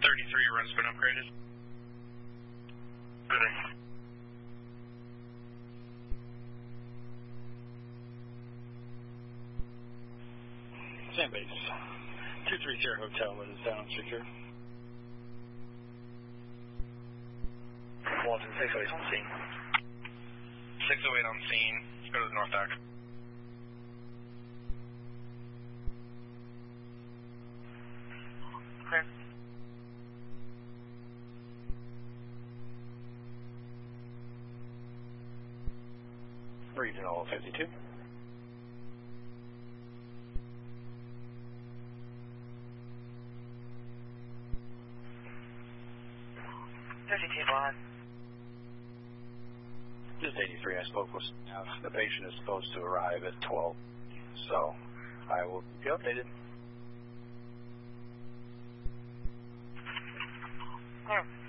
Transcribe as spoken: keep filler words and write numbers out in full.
thirty-three run's been upgraded. Good. Sand base. two three zero Hotel is down secure. Walton, six oh eight on scene. six oh eight on scene. Let's go to the north dock. Clear. Regional fifty-two. fifty-two, Bob. This is eighty-three. I spoke with staff. The patient is supposed to arrive at twelve, so I will be updated. Clear.